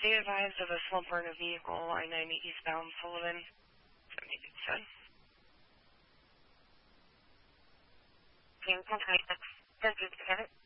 Stay advised of a slump-burner vehicle, I-90 eastbound Sullivan. 7887. Team 28, 10 to 10.